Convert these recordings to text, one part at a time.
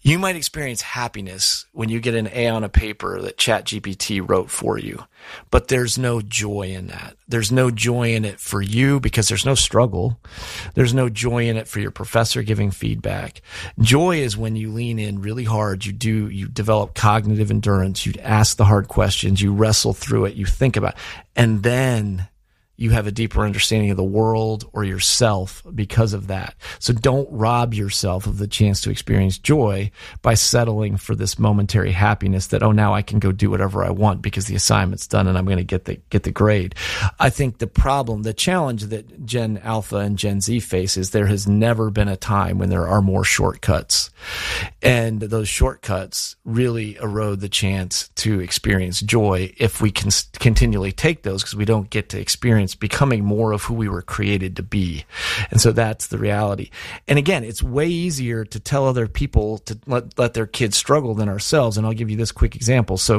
You might experience happiness when you get an A on a paper that ChatGPT wrote for you, but there's no joy in that. There's no joy in it for you because there's no struggle. There's no joy in it for your professor giving feedback. Joy is when you lean in really hard. You develop cognitive endurance. You ask the hard questions. You wrestle through it. You think about it, and then you have a deeper understanding of the world or yourself because of that. So don't rob yourself of the chance to experience joy by settling for this momentary happiness that, oh, now I can go do whatever I want because the assignment's done and I'm going to get the grade. I think the challenge that Gen Alpha and Gen Z face is there has never been a time when there are more shortcuts. And those shortcuts really erode the chance to experience joy if we can continually take those, because we don't get to experience becoming more of who we were created to be. And so that's the reality. And again, it's way easier to tell other people to let their kids struggle than ourselves. And I'll give you this quick example. So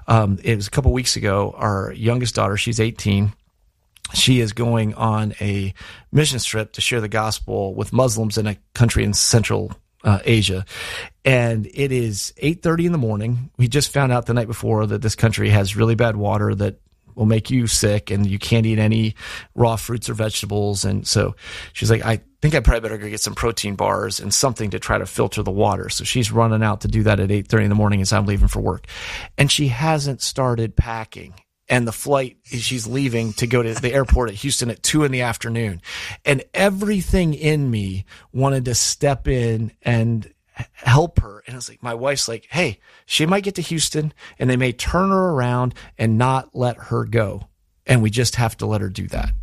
it was a couple weeks ago, our youngest daughter, she's 18. She is going on a mission trip to share the gospel with Muslims in a country in Central Asia. And it is 8:30 in the morning. We just found out the night before that this country has really bad water that will make you sick, and you can't eat any raw fruits or vegetables. And so she's like, I think I probably better go get some protein bars and something to try to filter the water. So she's running out to do that at 8:30 in the morning as I'm leaving for work. And she hasn't started packing. And the flight, she's leaving to go to the airport at Houston at 2 p.m. And everything in me wanted to step in and help her. And it's like, my wife's like, hey, she might get to Houston and they may turn her around and not let her go. And we just have to let her do that.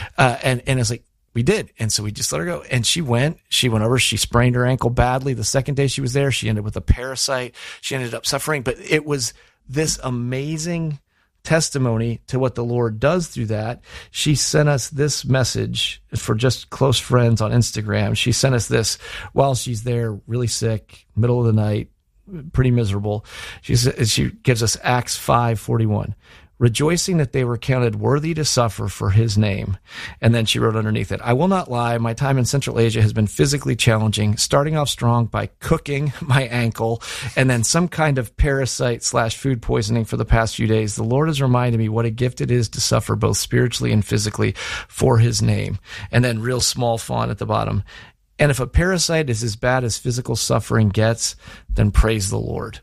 And it's like, we did. And so we just let her go. And she went over, she sprained her ankle badly. The second day she was there, she ended with a parasite. She ended up suffering, but it was this amazing testimony to what the Lord does through that. She sent us this message for just close friends on Instagram. She sent us this while she's there, really sick, middle of the night, pretty miserable. She gives us Acts 5:41. Rejoicing that they were counted worthy to suffer for his name. And then she wrote underneath it, I will not lie, my time in Central Asia has been physically challenging, starting off strong by cooking my ankle and then some kind of parasite/food poisoning for the past few days. The Lord has reminded me what a gift it is to suffer both spiritually and physically for his name. And then real small font at the bottom. And if a parasite is as bad as physical suffering gets, then praise the Lord.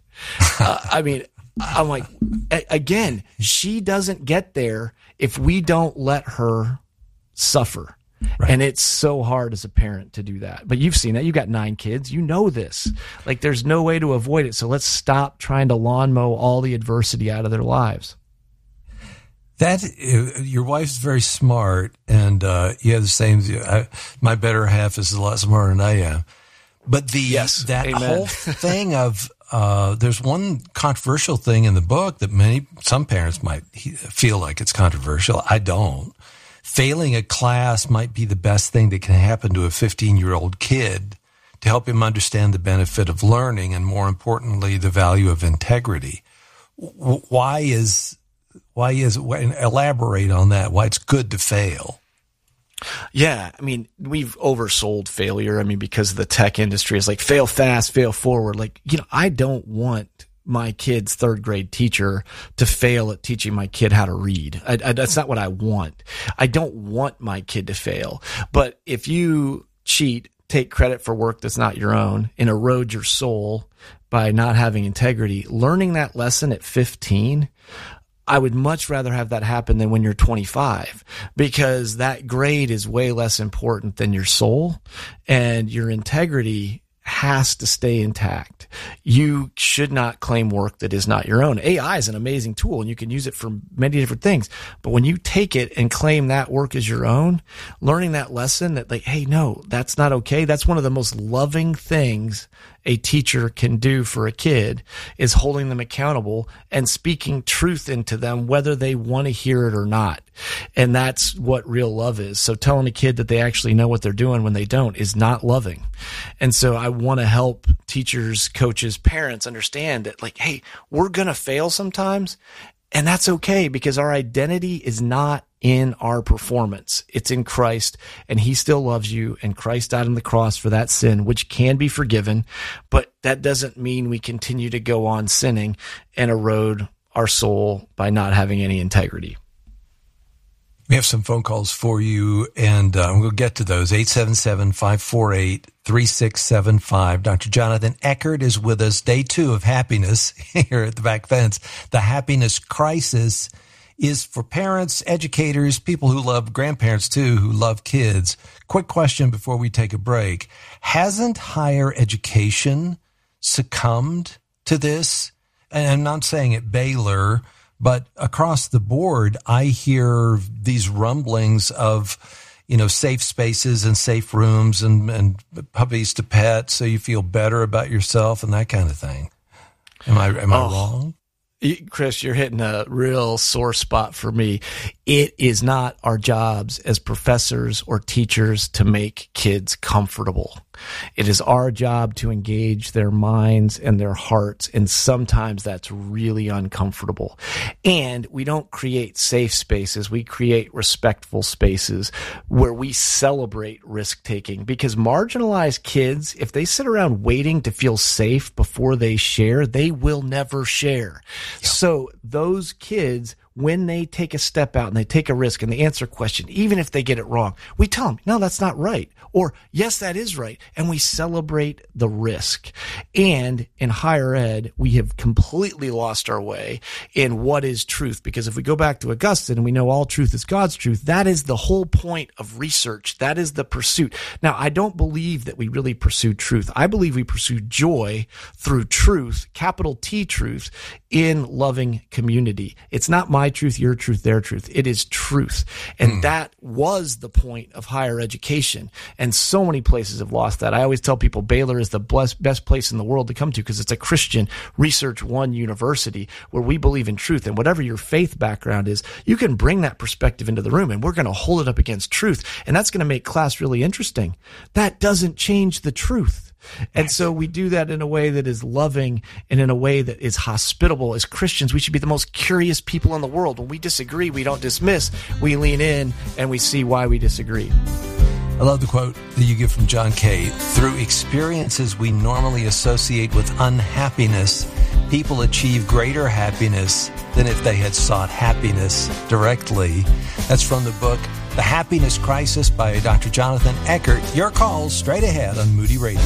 I'm like, again, she doesn't get there if we don't let her suffer. Right. And it's so hard as a parent to do that. But you've seen that. You've got 9 kids. You know this. Like, there's no way to avoid it. So let's stop trying to lawn mow all the adversity out of their lives. That your wife's very smart, and you have the same. My better half is a lot smarter than I am. But Amen. Whole thing of there's one controversial thing in the book that some parents might feel like it's controversial. I don't. Failing a class might be the best thing that can happen to a 15-year-old kid to help him understand the benefit of learning and, more importantly, the value of integrity. Elaborate on that, why it's good to fail. Yeah, we've oversold failure. Because the tech industry is like, fail fast, fail forward. Like, I don't want my kid's 3rd grade teacher to fail at teaching my kid how to read. That's not what I want. I don't want my kid to fail. But if you cheat, take credit for work that's not your own, and erode your soul by not having integrity, learning that lesson at 15, I would much rather have that happen than when you're 25, because that grade is way less important than your soul, and your integrity has to stay intact. You should not claim work that is not your own. AI is an amazing tool and you can use it for many different things. But when you take it and claim that work as your own, learning that lesson that, like, hey, no, that's not okay. That's one of the most loving things a teacher can do for a kid, is holding them accountable and speaking truth into them, whether they want to hear it or not. And that's what real love is. So telling a kid that they actually know what they're doing when they don't is not loving. And so I want to help teachers, coaches, parents understand that, like, hey, we're going to fail sometimes, and that's okay, because our identity is not in our performance. It's in Christ, and he still loves you, and Christ died on the cross for that sin, which can be forgiven, but that doesn't mean we continue to go on sinning and erode our soul by not having any integrity. We have some phone calls for you, and we'll get to those. 877-548-3675. Dr. Jonathan Eckert is with us. Day 2 of Happiness here at the Back Fence. The happiness crisis is for parents, educators, people who love grandparents too, who love kids. Quick question before we take a break. Hasn't higher education succumbed to this? And I'm not saying at Baylor, but across the board, I hear these rumblings of, safe spaces and safe rooms and puppies to pet so you feel better about yourself and that kind of thing. Am I wrong? Chris, you're hitting a real sore spot for me. It is not our jobs as professors or teachers to make kids comfortable. It is our job to engage their minds and their hearts, and sometimes that's really uncomfortable. And we don't create safe spaces. We create respectful spaces where we celebrate risk-taking, because marginalized kids, if they sit around waiting to feel safe before they share, they will never share. Yeah. So those kids, when they take a step out and they take a risk and they answer a question, even if they get it wrong, we tell them, no, that's not right. Or, yes, that is right. And we celebrate the risk. And in higher ed, we have completely lost our way in what is truth. Because if we go back to Augustine and we know all truth is God's truth, that is the whole point of research. That is the pursuit. Now, I don't believe that we really pursue truth. I believe we pursue joy through truth, capital T truth, in loving community. It's not my truth, your truth, their truth. It is truth. And that was the point of higher education. And so many places have lost that. I always tell people Baylor is the best place in the world to come to because it's a Christian Research One university where we believe in truth. And whatever your faith background is, you can bring that perspective into the room and we're going to hold it up against truth. And that's going to make class really interesting. That doesn't change the truth. And so we do that in a way that is loving and in a way that is hospitable. As Christians, we should be the most curious people in the world. When we disagree, we don't dismiss. We lean in and we see why we disagree. I love the quote that you get from John Kay. Through experiences we normally associate with unhappiness, people achieve greater happiness than if they had sought happiness directly. That's from the book The Happiness Crisis by Dr. Jonathan Eckert. Your calls straight ahead on Moody Radio.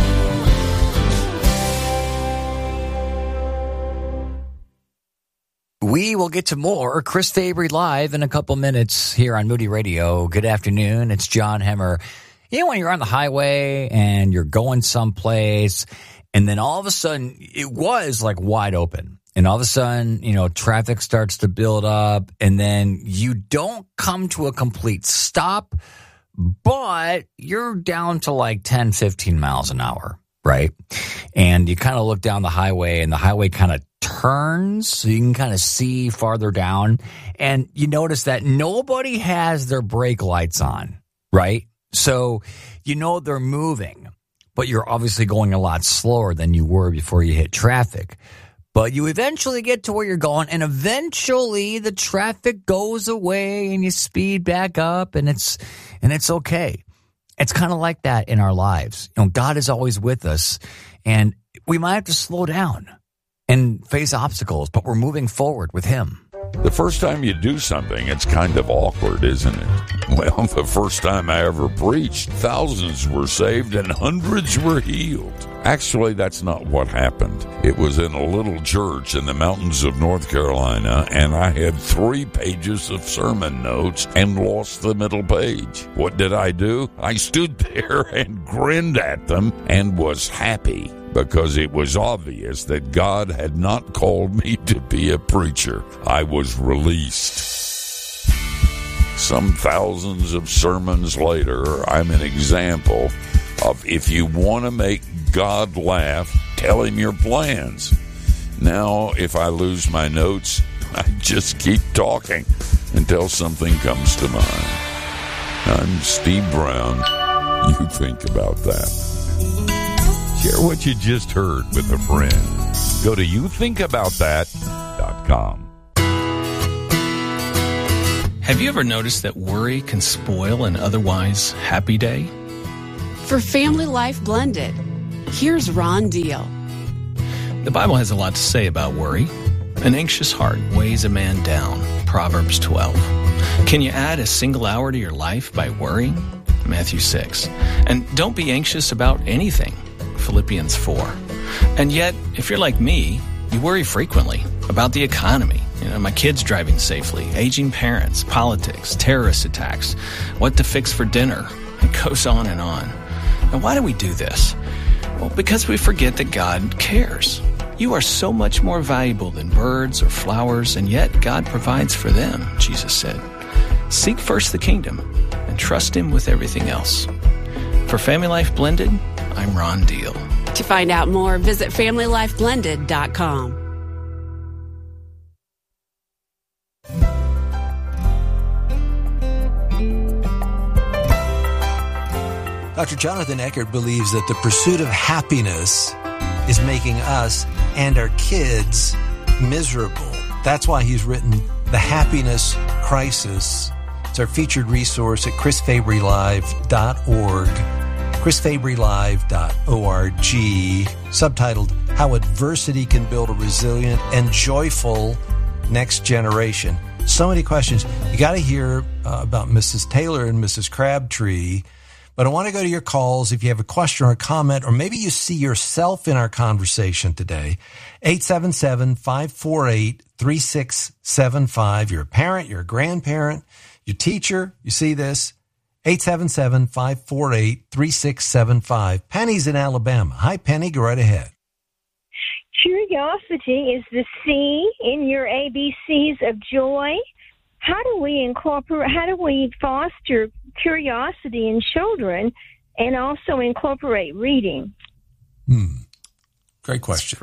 We will get to more Chris Fabry Live in a couple minutes here on Moody Radio. Good afternoon. It's John Hemmer. When you're on the highway and you're going someplace, and then all of a sudden it was like wide open. And all of a sudden, traffic starts to build up, and then you don't come to a complete stop, but you're down to like 10, 15 miles an hour, right? And you kind of look down the highway, and the highway kind of turns so you can kind of see farther down, and you notice that nobody has their brake lights on, right? So they're moving, but you're obviously going a lot slower than you were before you hit traffic. But you eventually get to where you're going, and eventually the traffic goes away and you speed back up, and it's okay. It's kind of like that in our lives. God is always with us, and we might have to slow down and face obstacles, but we're moving forward with Him. The first time you do something, it's kind of awkward, isn't it? Well, the first time I ever preached, thousands were saved and hundreds were healed. Actually, that's not what happened. It was in a little church in the mountains of North Carolina, and I had 3 pages of sermon notes and lost the middle page. What did I do? I stood there and grinned at them and was happy, because it was obvious that God had not called me to be a preacher. I was released. Some thousands of sermons later, I'm an example of if you want to make God laugh, tell Him your plans. Now, if I lose my notes, I just keep talking until something comes to mind. I'm Steve Brown. You think about that. Share what you just heard with a friend. Go to youthinkaboutthat.com. Have you ever noticed that worry can spoil an otherwise happy day? For Family Life Blended, here's Ron Deal. The Bible has a lot to say about worry. An anxious heart weighs a man down, Proverbs 12. Can you add a single hour to your life by worrying? Matthew 6. And don't be anxious about anything, Philippians 4. And yet, if you're like me, you worry frequently about the economy, my kids driving safely, aging parents, politics, terrorist attacks, what to fix for dinner. It goes on and on. And why do we do this? Well, because we forget that God cares. You are so much more valuable than birds or flowers, and yet God provides for them, Jesus said. Seek first the kingdom and trust Him with everything else. For Family Life Blended, I'm Ron Deal. To find out more, visit FamilyLifeBlended.com. Dr. Jonathan Eckert believes that the pursuit of happiness is making us and our kids miserable. That's why he's written The Happiness Crisis. It's our featured resource at chrisfabrylive.org, chrisfabrylive.org, subtitled How Adversity Can Build a Resilient and Joyful Next Generation. So many questions. You got to hear about Mrs. Taylor and Mrs. Crabtree. But I want to go to your calls if you have a question or a comment, or maybe you see yourself in our conversation today. 877-548-3675. You're a parent, you're a grandparent, your teacher, you see this. 877-548-3675. Penny's in Alabama. Hi, Penny. Go right ahead. Curiosity is the C in your ABCs of joy. How do we foster curiosity in children and also incorporate reading? Great question.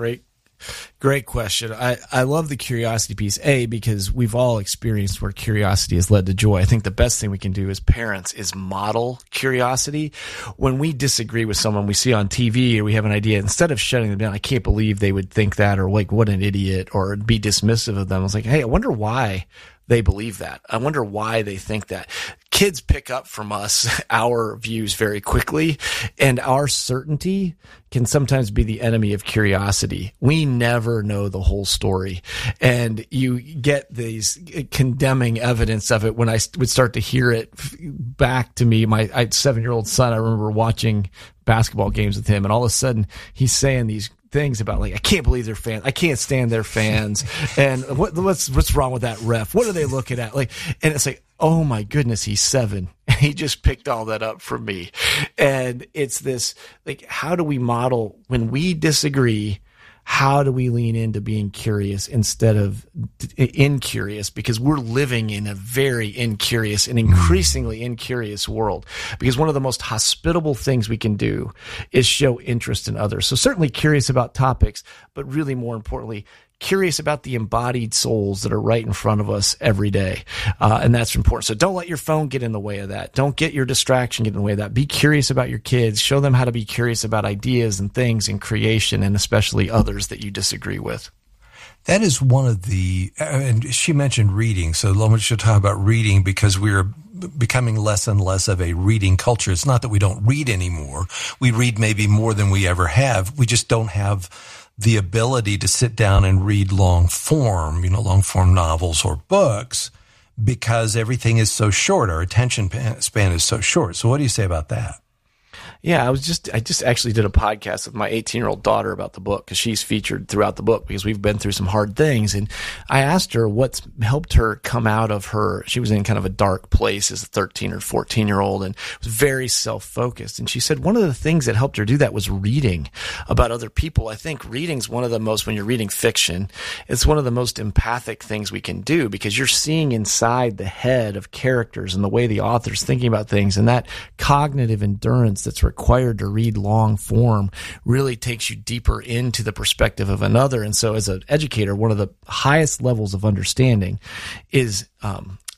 Great question. I love the curiosity piece, because we've all experienced where curiosity has led to joy. I think the best thing we can do as parents is model curiosity. When we disagree with someone we see on TV or we have an idea, instead of shutting them down, I can't believe they would think that, or like, what an idiot, or be dismissive of them. I was like, hey, I wonder why they believe that. I wonder why they think that. Kids pick up from us our views very quickly, and our certainty can sometimes be the enemy of curiosity. We never know the whole story, and you get these condemning evidence of it when I would start to hear it back to me. My 7-year-old son, I remember watching basketball games with him, and all of a sudden he's saying these things about, like, I can't believe they're fans. I can't stand their fans. And what's wrong with that ref? What are they looking at? Like, and it's like, oh my goodness, he's 7. He just picked all that up from me. And it's this, like, how do we model when we disagree? How do we lean into being curious instead of incurious? Because we're living in a very incurious and increasingly incurious world. Because one of the most hospitable things we can do is show interest in others. So certainly curious about topics, but really more importantly, curious about the embodied souls that are right in front of us every day. And that's important. So don't let your phone get in the way of that. Don't get your distraction get in the way of that. Be curious about your kids. Show them how to be curious about ideas and things in creation, and especially others that you disagree with. That is one of the, and she mentioned reading. So let's talk about reading, because we're becoming less and less of a reading culture. It's not that we don't read anymore. We read maybe more than we ever have. We just don't have the ability to sit down and read long form novels or books, because everything is so short. Our attention span is so short. So what do you say about that? Yeah, I just actually did a podcast with my 18-year-old daughter about the book, because she's featured throughout the book because we've been through some hard things. And I asked her what's helped her come out of she was in kind of a dark place as a 13 or 14-year-old and was very self-focused. And she said one of the things that helped her do that was reading about other people. I think reading's one of the most, when you're reading fiction, it's one of the most empathic things we can do, because you're seeing inside the head of characters and the way the author's thinking about things, and that cognitive endurance that's required to read long form really takes you deeper into the perspective of another. And so as an educator, one of the highest levels of understanding is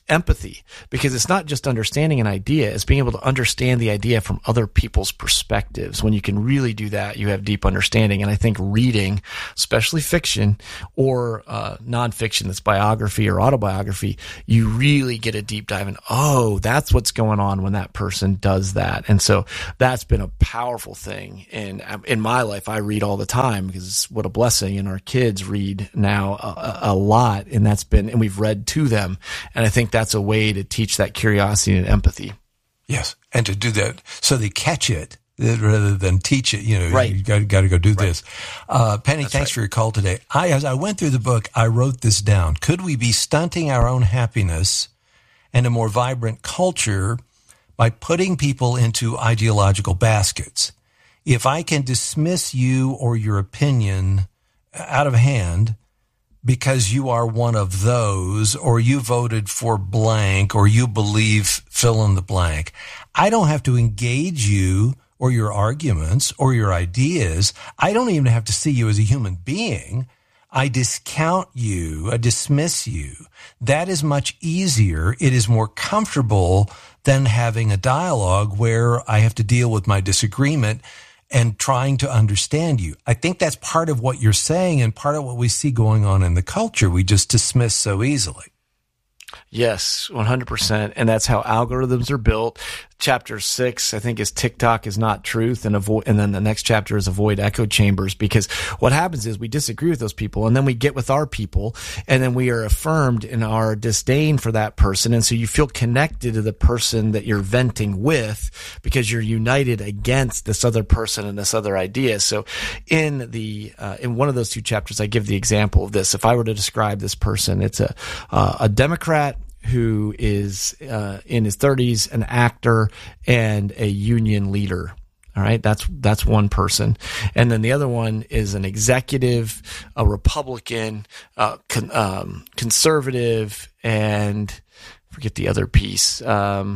empathy, because it's not just understanding an idea, it's being able to understand the idea from other people's perspectives. When you can really do that, you have deep understanding. And I think reading, especially fiction or nonfiction that's biography or autobiography, you really get a deep dive in, oh, that's what's going on when that person does that. And so that's been a powerful thing. And in my life, I read all the time because what a blessing. And our kids read now a lot, and we've read to them. And I think that's a way to teach that curiosity and empathy. Yes. And to do that so they catch it rather than teach it. Right. You got to go do this. Penny, thanks for your call today. As I went through the book, I wrote this down. Could we be stunting our own happiness and a more vibrant culture by putting people into ideological baskets? If I can dismiss you or your opinion out of hand because you are one of those, or you voted for blank, or you believe fill in the blank, I don't have to engage you or your arguments or your ideas. I don't even have to see you as a human being. I discount you. I dismiss you. That is much easier. It is more comfortable than having a dialogue where I have to deal with my disagreement and trying to understand you. I think that's part of what you're saying and part of what we see going on in the culture. We just dismiss so easily. Yes, 100%. And that's how algorithms are built. Chapter 6, I think, is TikTok is not truth, and then the next chapter is avoid echo chambers, because what happens is we disagree with those people, and then we get with our people, and then we are affirmed in our disdain for that person. And so you feel connected to the person that you're venting with because you're united against this other person and this other idea. So in one of those two chapters, I give the example of this. If I were to describe this person, it's a Democrat who is in his 30s, an actor, and a union leader. All right, that's one person. And then the other one is an executive, a Republican, conservative, and forget the other piece. A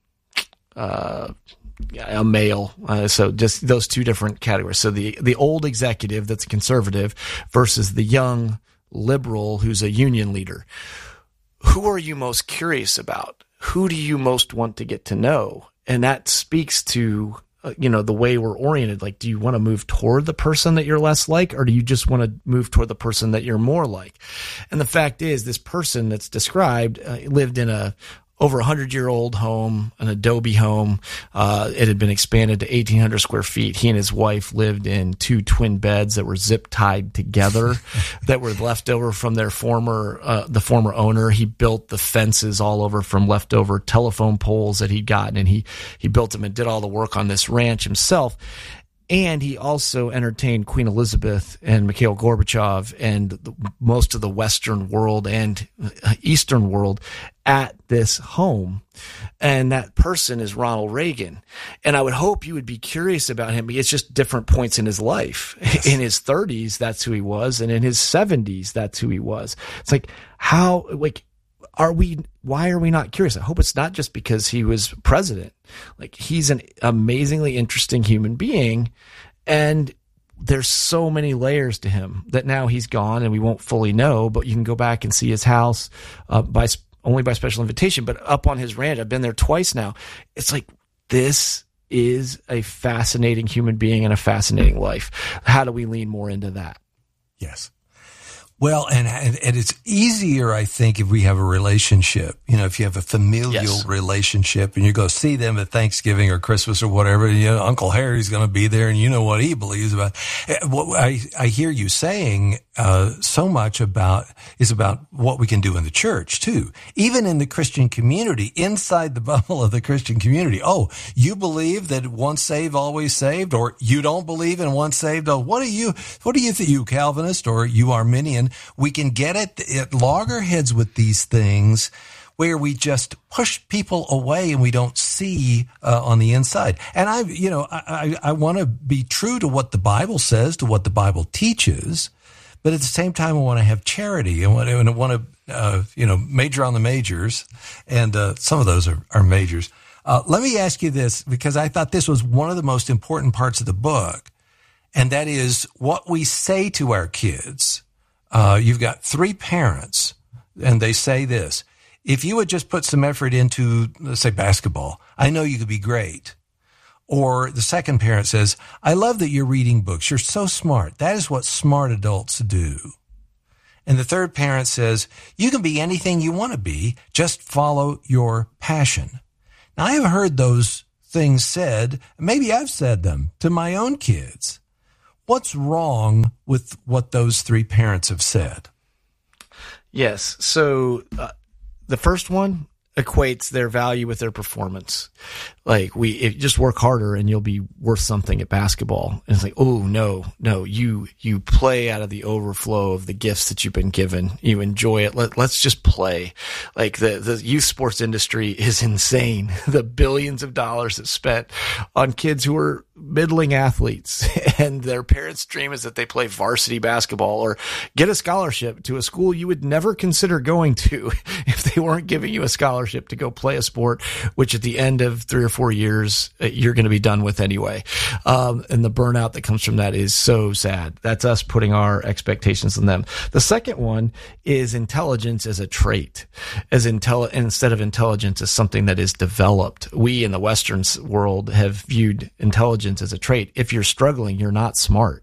male. So just those two different categories. So the old executive that's a conservative versus the young liberal who's a union leader. Who are you most curious about? Who do you most want to get to know? And that speaks to, the way we're oriented. Like, do you want to move toward the person that you're less like, or do you just want to move toward the person that you're more like? And the fact is, this person that's described lived in a over 100-year-old home, an Adobe home. It had been expanded to 1,800 square feet. He and his wife lived in 2 twin beds that were zip tied together that were left over from their the former owner. He built the fences all over from leftover telephone poles that he'd gotten, and he built them and did all the work on this ranch himself. And he also entertained Queen Elizabeth and Mikhail Gorbachev and most of the Western world and Eastern world at this home. And that person is Ronald Reagan. And I would hope you would be curious about him. It's just different points in his life. Yes. In his 30s, that's who he was. And in his 70s, that's who he was. It's like, why are we not curious? I hope it's not just because he was president. Like, he's an amazingly interesting human being, and there's so many layers to him that now he's gone and we won't fully know, but you can go back and see his house only by special invitation, but up on his ranch. I've been there twice now. It's like, this is a fascinating human being and a fascinating life. How do we lean more into that? Yes. Well, and it's easier, I think, if we have a relationship. If you have a familial relationship and you go see them at Thanksgiving or Christmas or whatever, Uncle Harry's going to be there, and you know what he believes about. What I hear you saying so much about what we can do in the church too, even in the Christian community, inside the bubble of the Christian community. Oh, you believe that once saved, always saved, or you don't believe in once saved? Oh, what do you think, you Calvinist or you Arminian? We can get at loggerheads with these things where we just push people away and we don't see on the inside. And I want to be true to what the Bible says, to what the Bible teaches, but at the same time, I want to have charity. I want to major on the majors, and some of those are majors. Let me ask you this, because I thought this was one of the most important parts of the book, and that is what we say to our kids. You've got 3 parents, and they say this: if you would just put some effort into, let's say, basketball, I know you could be great. Or the second parent says, I love that you're reading books. You're so smart. That is what smart adults do. And the third parent says, you can be anything you want to be. Just follow your passion. Now, I have heard those things said. Maybe I've said them to my own kids. What's wrong with what those three parents have said? Yes. So the first one equates their value with their performance. Like if you just work harder and you'll be worth something at basketball. And it's like, oh no, you play out of the overflow of the gifts that you've been given. You enjoy it. Let's just play. Like the youth sports industry is insane. The billions of dollars that's spent on kids who are middling athletes, and their parents' dream is that they play varsity basketball or get a scholarship to a school you would never consider going to if they weren't giving you a scholarship to go play a sport, which at the end of 3 or 4 years, you're going to be done with anyway. And the burnout that comes from that is so sad. That's us putting our expectations on them. The second one is intelligence as a trait, instead of intelligence as something that is developed. We in the Western world have viewed intelligence as a trait. If you're struggling, you're not smart.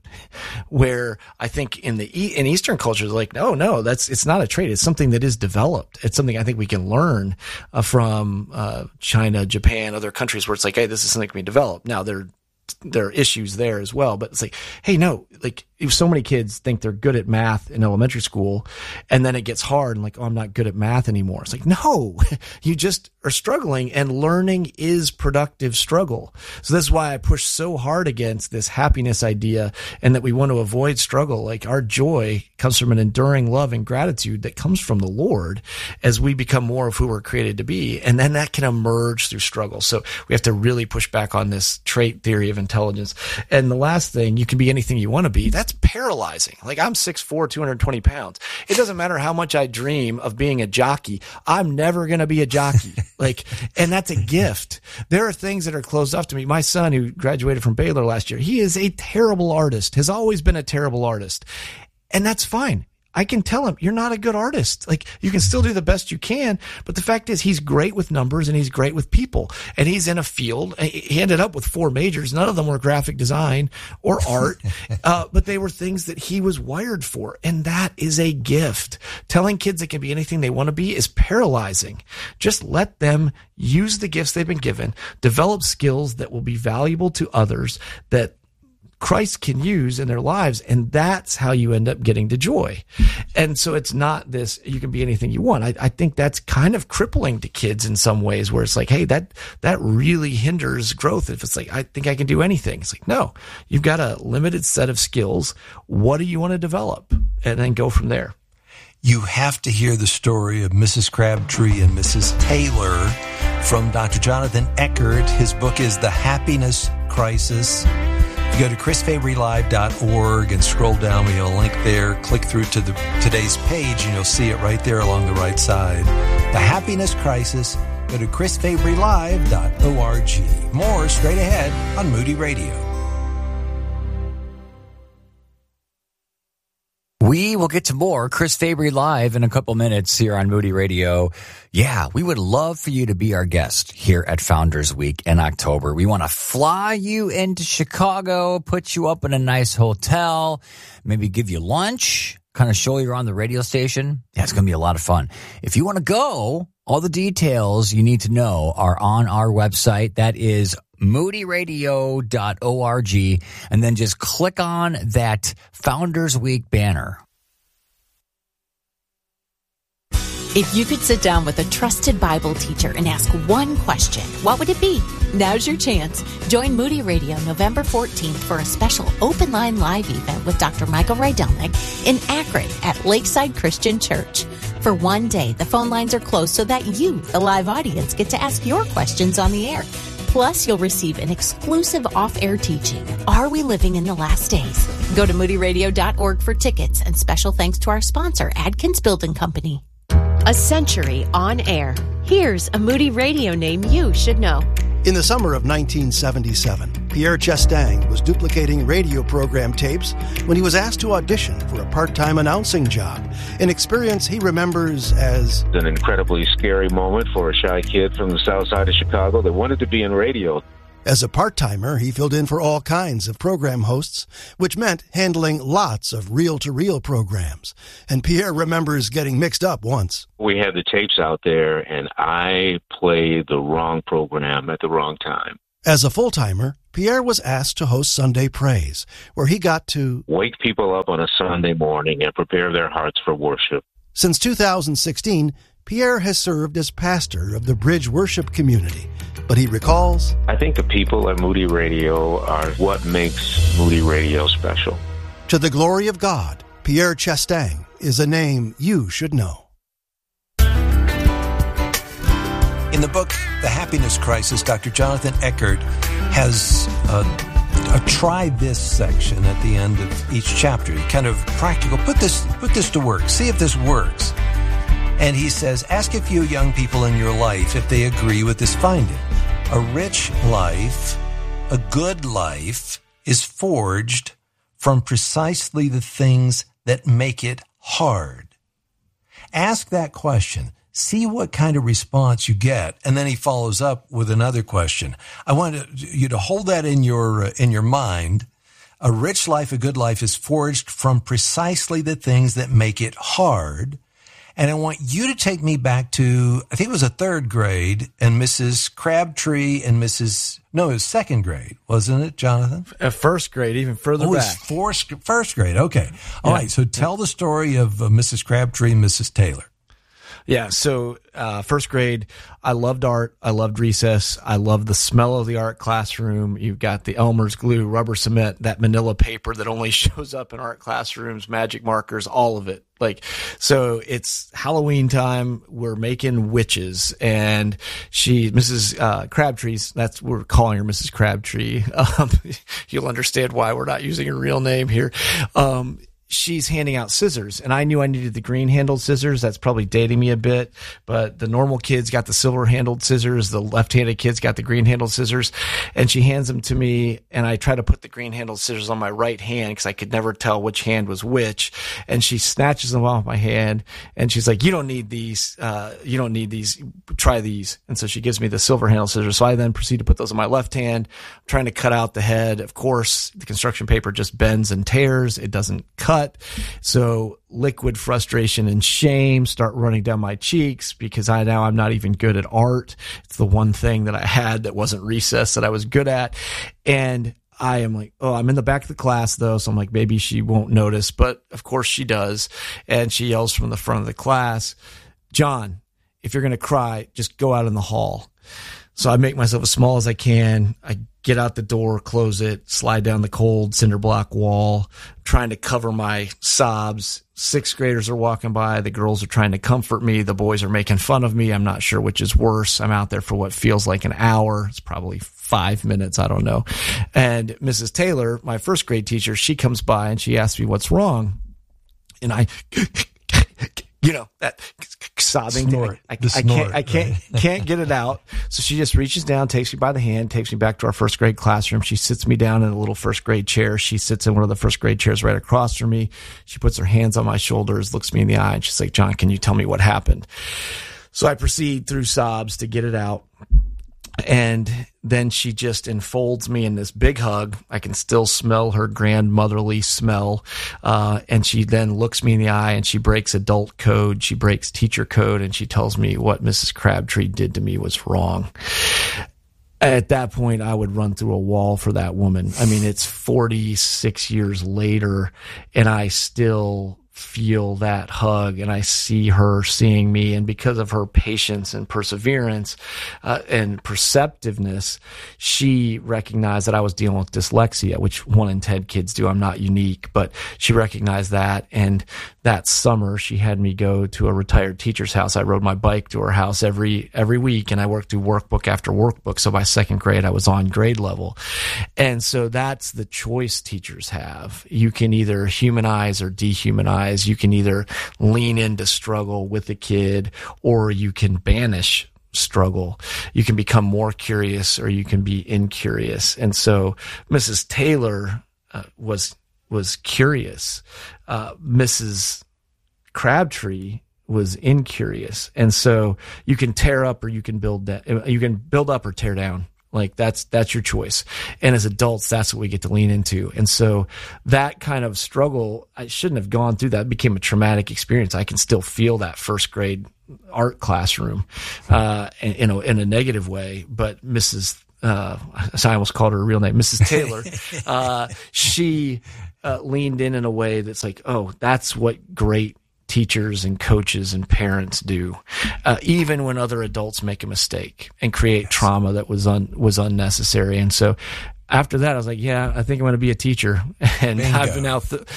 Where I think in Eastern cultures, like, no, it's not a trait. It's something that is developed. It's something I think we can learn from China, Japan, other countries where it's like, hey, this is something that can be developed. Now there are issues there as well, but it's like, hey, no, like if so many kids think they're good at math in elementary school and then it gets hard and like, oh, I'm not good at math anymore. It's like, no, you just are struggling, and learning is productive struggle. So that's why I push so hard against this happiness idea and that we want to avoid struggle. Like our joy comes from an enduring love and gratitude that comes from the Lord as we become more of who we're created to be. And then that can emerge through struggle. So we have to really push back on this trait theory of intelligence. And the last thing, you can be anything you want to be. That's paralyzing. Like I'm 6'4", 220 pounds. It doesn't matter how much I dream of being a jockey. I'm never going to be a jockey. And that's a gift. There are things that are closed off to me. My son, who graduated from Baylor last year, he is a terrible artist, has always been a terrible artist. And that's fine. I can tell him, you're not a good artist. Like, you can still do the best you can. But the fact is, he's great with numbers and he's great with people. And he's in a field. He ended up with 4 majors. None of them were graphic design or art. But they were things that he was wired for. And that is a gift. Telling kids they can be anything they want to be is paralyzing. Just let them use the gifts they've been given, develop skills that will be valuable to others, that Christ can use in their lives, and that's how you end up getting to joy. And so it's not this, you can be anything you want. I think that's kind of crippling to kids in some ways, where it's like, hey, that really hinders growth. If it's like, I think I can do anything. It's like, no, you've got a limited set of skills. What do you want to develop? And then go from there. You have to hear the story of Mrs. Crabtree and Mrs. Taylor from Dr. Jonathan Eckert. His book is The Happiness Crisis. You go to chrisfabrylive.org and scroll down. We have a link there. Click through to today's page, and you'll see it right there along the right side. The Happiness Crisis. Go to chrisfabrylive.org. More straight ahead on Moody Radio. We will get to more Chris Fabry Live in a couple minutes here on Moody Radio. Yeah, we would love for you to be our guest here at Founders Week in October. We want to fly you into Chicago, put you up in a nice hotel, maybe give you lunch, kind of show you around the radio station. Yeah, it's going to be a lot of fun. If you want to go, all the details you need to know are on our website. That is moodyradio.org, and then just click on that Founders Week banner. If you could sit down with a trusted Bible teacher and ask one question, what would it be? Now's your chance. Join Moody Radio November 14th for a special open line live event with Dr. Michael Rydelnik in Akron at Lakeside Christian Church. For one day, the phone lines are closed so that you, the live audience, get to ask your questions on the air. Plus, you'll receive an exclusive off-air teaching, Are We Living in the Last Days? Go to moodyradio.org for tickets, and special thanks to our sponsor, Adkins Building Company. A century on air. Here's a Moody Radio name you should know. In the summer of 1977, Pierre Chastain was duplicating radio program tapes when he was asked to audition for a part-time announcing job, an experience he remembers as an incredibly scary moment for a shy kid from the south side of Chicago that wanted to be in radio. As a part-timer, he filled in for all kinds of program hosts, which meant handling lots of reel-to-reel programs. And Pierre remembers getting mixed up once. We had the tapes out there, and I played the wrong program at the wrong time. As a full-timer, Pierre was asked to host Sunday Praise, where he got to wake people up on a Sunday morning and prepare their hearts for worship. Since 2016, Pierre has served as pastor of the Bridge Worship Community, but he recalls, I think the people at Moody Radio are what makes Moody Radio special. To the glory of God, Pierre Chastain is a name you should know. In the book, The Happiness Crisis, Dr. Jonathan Eckert has a try this section at the end of each chapter. Kind of practical. Put this to work. See if this works. And he says, ask a few young people in your life if they agree with this finding. A rich life, a good life, is forged from precisely the things that make it hard. Ask that question. See what kind of response you get. And then he follows up with another question. I want you to hold that in your mind. A rich life, a good life is forged from precisely the things that make it hard. And I want you to take me back to, I think it was a third grade, and Mrs. Crabtree and it was second grade, wasn't it, Jonathan? First grade, even further back. It was first grade, okay. All right, so tell the story of Mrs. Crabtree and Mrs. Taylor. Yeah, so first grade, I loved art. I loved recess. I loved the smell of the art classroom. You've got the Elmer's glue, rubber cement, that manila paper that only shows up in art classrooms, magic markers, all of it. So it's Halloween time. We're making witches, and Mrs. Crabtree's, we're calling her Mrs. Crabtree. You'll understand why we're not using her real name here. She's handing out scissors, and I knew I needed the green-handled scissors. That's probably dating me a bit, but the normal kids got the silver-handled scissors. The left-handed kids got the green-handled scissors, and she hands them to me, and I try to put the green-handled scissors on my right hand because I could never tell which hand was which, and she snatches them off my hand, and she's like, you don't need these. Try these. And so she gives me the silver-handled scissors, so I then proceed to put those on my left hand, trying to cut out the head. Of course, the construction paper just bends and tears. It doesn't cut. So liquid frustration and shame start running down my cheeks because I'm not even good at art. It's the one thing that I had that wasn't recess that I was good at. And I am like, I'm in the back of the class though. So I'm like, maybe she won't notice, but of course she does. And she yells from the front of the class, John, if you're going to cry, just go out in the hall. So I make myself as small as I can. I get out the door, close it, slide down the cold cinder block wall, trying to cover my sobs. Sixth graders are walking by. The girls are trying to comfort me. The boys are making fun of me. I'm not sure which is worse. I'm out there for what feels like an hour. It's probably 5 minutes. I don't know. And Mrs. Taylor, my first grade teacher, she comes by and she asks me what's wrong. And I, that sobbing snort. I can't get it out. So she just reaches down, takes me by the hand, takes me back to our first grade classroom. She sits me down in a little first grade chair. She sits in one of the first grade chairs right across from me. She puts her hands on my shoulders, looks me in the eye, and she's like, John, can you tell me what happened? So I proceed through sobs to get it out. And then she just enfolds me in this big hug. I can still smell her grandmotherly smell. And she then looks me in the eye and she breaks adult code. She breaks teacher code, and she tells me what Mrs. Crabtree did to me was wrong. At that point, I would run through a wall for that woman. I mean, it's 46 years later, and I still feel that hug, and I see her seeing me, and because of her patience and perseverance and perceptiveness, she recognized that I was dealing with dyslexia, which 1 in 10 kids do. I'm not unique, but she recognized that. And that summer, she had me go to a retired teacher's house. I rode my bike to her house every week, and I worked through workbook after workbook. So by second grade, I was on grade level. And so that's the choice teachers have. You can either humanize or dehumanize. You can either lean into struggle with the kid, or you can banish struggle. You can become more curious or you can be incurious. And so Mrs. Taylor was curious. Mrs. Crabtree was incurious. And so you can tear up or you can build that. You can build up or tear down. Like that's your choice. And as adults, that's what we get to lean into. And so that kind of struggle, I shouldn't have gone through that. It became a traumatic experience. I can still feel that first grade art classroom, in a negative way. But Mrs. So I almost called her a real name, Mrs. Taylor. She leaned in a way that's like, oh, that's what great teachers and coaches and parents do, even when other adults make a mistake and create trauma that was unnecessary. And so after that, I was like, yeah, I think I'm going to be a teacher. And Bingo. I've been now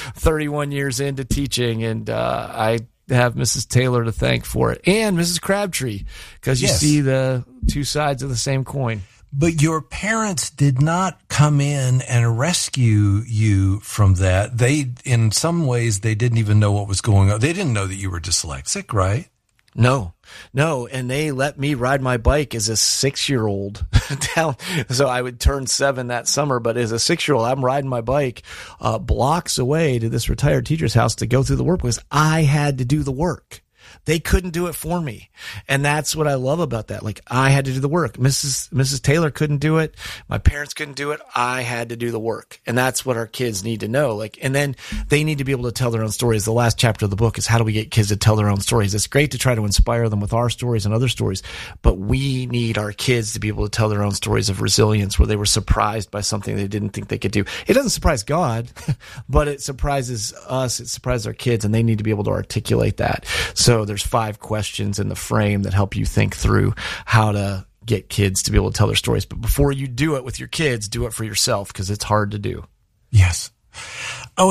31 years into teaching, and I have Mrs. Taylor to thank for it, and Mrs. Crabtree, because you see the two sides of the same coin. But your parents did not come in and rescue you from that. They, in some ways, they didn't even know what was going on. They didn't know that you were dyslexic, right? No. And they let me ride my bike as a 6-year-old down. So I would turn 7 that summer, but as a 6-year-old, I'm riding my bike blocks away to this retired teacher's house to go through the work because I had to do the work. They couldn't do it for me. And that's what I love about that. Like, I had to do the work. Mrs. Taylor couldn't do it. My parents couldn't do it. I had to do the work. And that's what our kids need to know. Like, and then they need to be able to tell their own stories. The last chapter of the book is how do we get kids to tell their own stories? It's great to try to inspire them with our stories and other stories, but we need our kids to be able to tell their own stories of resilience where they were surprised by something they didn't think they could do. It doesn't surprise God, but it surprises us. It surprises our kids, and they need to be able to articulate that. So there's 5 questions in the frame that help you think through how to get kids to be able to tell their stories. But before you do it with your kids, do it for yourself, because it's hard to do. Yes. Oh,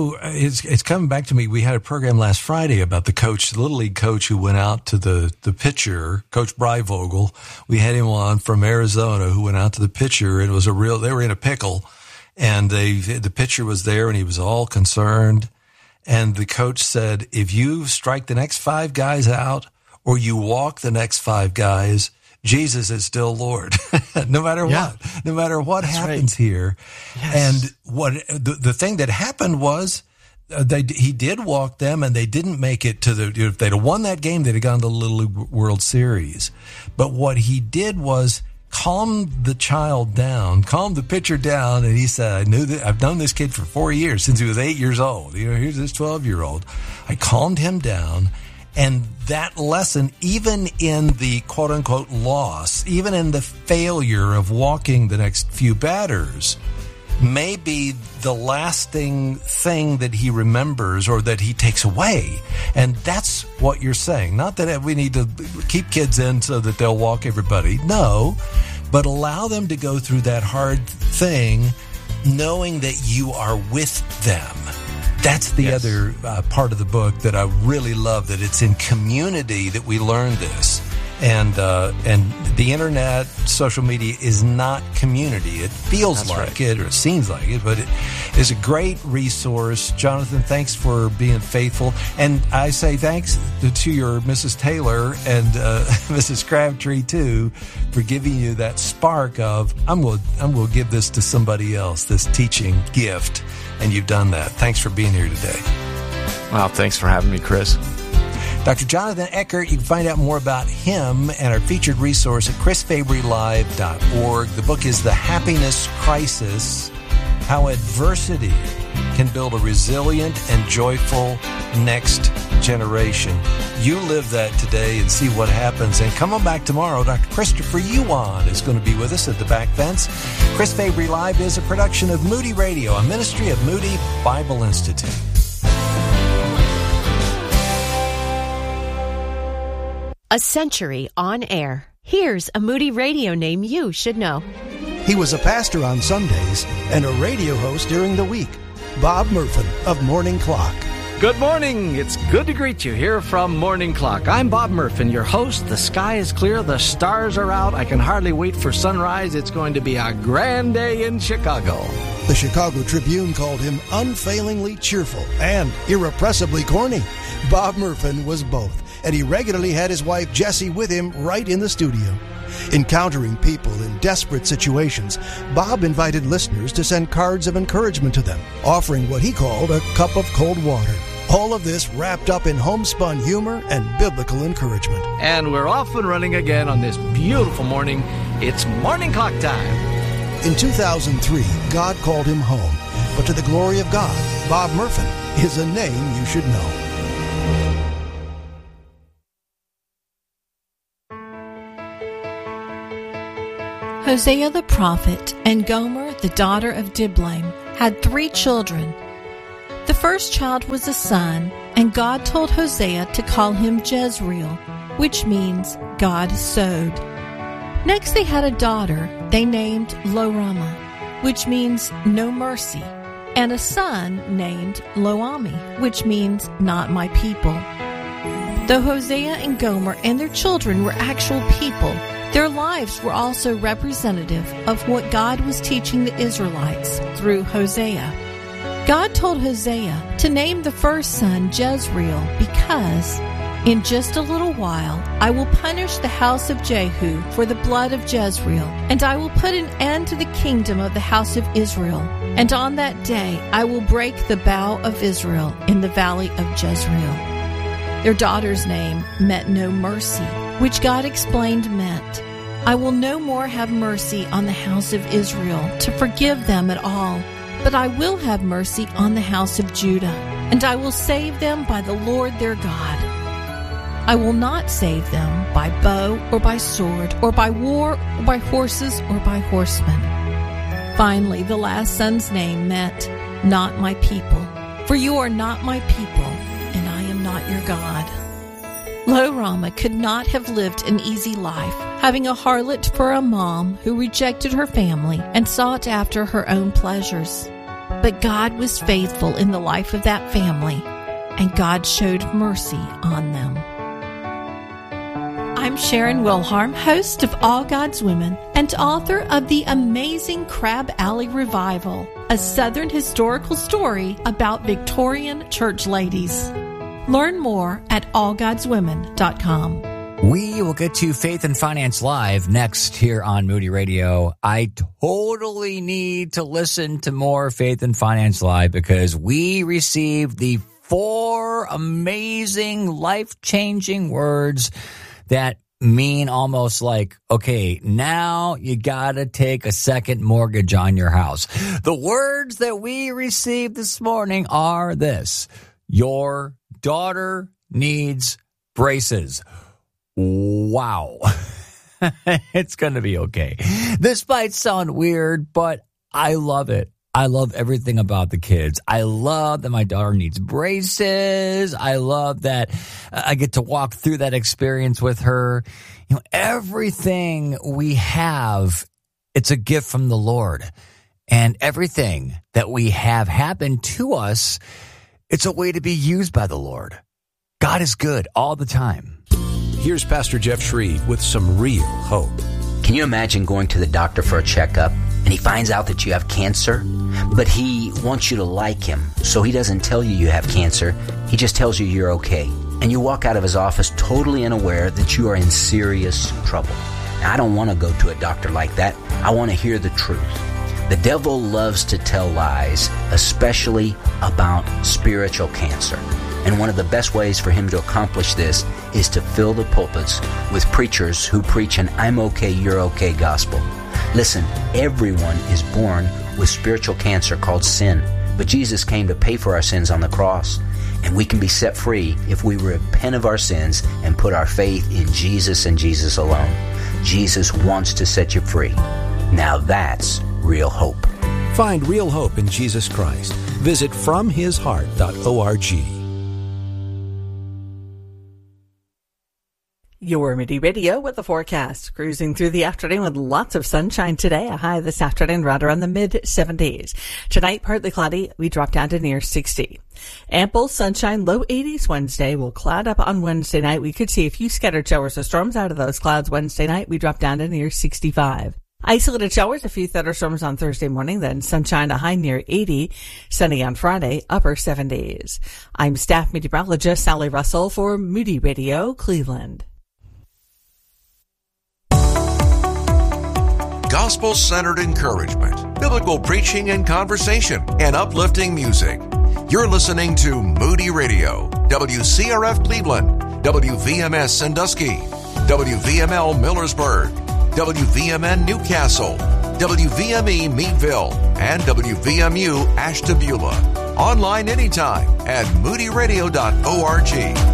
it's coming back to me. We had a program last Friday about the Little League coach who went out to the pitcher, Coach Breivogel. We had him on from Arizona who went out to the pitcher, and it was they were in a pickle, and the pitcher was there and he was all concerned. And the coach said, if you strike the next 5 guys out or you walk the next 5 guys, Jesus is still Lord, no matter what That's happens right. here. Yes. And what the thing that happened was he did walk them, and they didn't make it to if they'd have won that game, they'd have gone to the Little League World Series. But what he did was calm the pitcher down, and he said, I've known this kid for 4 years, since he was 8 years old. Here's this 12-year-old. I calmed him down, and that lesson, even in the quote-unquote loss, even in the failure of walking the next few batters, may be the lasting thing that he remembers or that he takes away. And that's what you're saying. Not that we need to keep kids in so that they'll walk everybody. No, but allow them to go through that hard thing knowing that you are with them. That's the other part of the book that I really love, that it's in community that we learn this. And the internet, social media is not community. It feels it, or it seems like it, but it is a great resource. Jonathan, thanks for being faithful. And I say thanks to your Mrs. Taylor and Mrs. Crabtree, too, for giving you that spark of, I'm going to give this to somebody else, this teaching gift. And you've done that. Thanks for being here today. Wow, thanks for having me, Chris. Dr. Jonathan Eckert, you can find out more about him and our featured resource at chrisfabrylive.org. The book is The Happiness Crisis, How Adversity Can Build a Resilient and Joyful Next Generation. You live that today and see what happens. And come on back tomorrow. Dr. Christopher Yuan is going to be with us at the back fence. Chris Fabry Live is a production of Moody Radio, a ministry of Moody Bible Institute. A century on air. Here's a Moody Radio name you should know. He was a pastor on Sundays and a radio host during the week. Bob Murphin of Morning Clock. Good morning. It's good to greet you here from Morning Clock. I'm Bob Murphin, your host. The sky is clear. The stars are out. I can hardly wait for sunrise. It's going to be a grand day in Chicago. The Chicago Tribune called him unfailingly cheerful and irrepressibly corny. Bob Murphin was both. and he regularly had his wife Jessie with him right in the studio. Encountering people in desperate situations, Bob invited listeners to send cards of encouragement to them, offering what he called a cup of cold water. All of this wrapped up in homespun humor and biblical encouragement. And we're off and running again on this beautiful morning. It's morning clock time. In 2003, God called him home. But to the glory of God, Bob Murphin is a name you should know. Hosea the prophet and Gomer, the daughter of Diblaim, had 3 children. The first child was a son, and God told Hosea to call him Jezreel, which means God sowed. Next they had a daughter they named Lo-Ruhamah, which means no mercy, and a son named Lo-Ammi, which means not my people. Though Hosea and Gomer and their children were actual people, their lives were also representative of what God was teaching the Israelites through Hosea. God told Hosea to name the first son Jezreel because, in just a little while, I will punish the house of Jehu for the blood of Jezreel, and I will put an end to the kingdom of the house of Israel. And on that day I will break the bow of Israel in the valley of Jezreel. Their daughter's name meant no mercy, which God explained meant, I will no more have mercy on the house of Israel to forgive them at all, but I will have mercy on the house of Judah, and I will save them by the Lord their God. I will not save them by bow or by sword or by war or by horses or by horsemen. Finally, the last son's name meant, not my people, for you are not my people, and I am not your God. Lo-Ruhamah could not have lived an easy life, having a harlot for a mom who rejected her family and sought after her own pleasures. But God was faithful in the life of that family, and God showed mercy on them. I'm Sharon Wilharm, host of All God's Women and author of the amazing Crab Alley Revival, a Southern historical story about Victorian church ladies. Learn more at allgodswomen.com. We will get to Faith and Finance Live next here on Moody Radio. I totally need to listen to more Faith and Finance Live because we received the 4 amazing, life-changing words that mean almost like, okay, now you gotta take a second mortgage on your house. The words that we received this morning are this: your daughter needs braces. Wow. It's going to be okay. This might sound weird, but I love it. I love everything about the kids. I love that my daughter needs braces. I love that I get to walk through that experience with her. You know, everything we have, it's a gift from the Lord. And everything that we have happen to us, it's a way to be used by the Lord. God is good all the time. Here's Pastor Jeff Shreve with some real hope. Can you imagine going to the doctor for a checkup and he finds out that you have cancer, but he wants you to like him, so he doesn't tell you you have cancer. He just tells you you're okay. And you walk out of his office totally unaware that you are in serious trouble. Now, I don't want to go to a doctor like that. I want to hear the truth. The devil loves to tell lies, especially about spiritual cancer. And one of the best ways for him to accomplish this is to fill the pulpits with preachers who preach an I'm okay, you're okay gospel. Listen, everyone is born with spiritual cancer called sin, but Jesus came to pay for our sins on the cross. And we can be set free if we repent of our sins and put our faith in Jesus and Jesus alone. Jesus wants to set you free. Now that's real hope. Find real hope in Jesus Christ. Visit FromHisHeart.org. Your Moody Radio with the forecast. Cruising through the afternoon with lots of sunshine today. A high this afternoon right around the mid-70s. Tonight, partly cloudy. We drop down to near 60. Ample sunshine, low 80s Wednesday. We'll cloud up on Wednesday night. We could see a few scattered showers or storms out of those clouds Wednesday night. We drop down to near 65. Isolated showers, a few thunderstorms on Thursday morning, then sunshine, a high near 80, sunny on Friday, upper 70s. I'm staff meteorologist Sally Russell for Moody Radio, Cleveland. Gospel-centered encouragement, biblical preaching and conversation, and uplifting music. You're listening to Moody Radio, WCRF Cleveland, WVMS Sandusky, WVML Millersburg, WVMN Newcastle, WVME Meadville, and WVMU Ashtabula. Online anytime at moodyradio.org.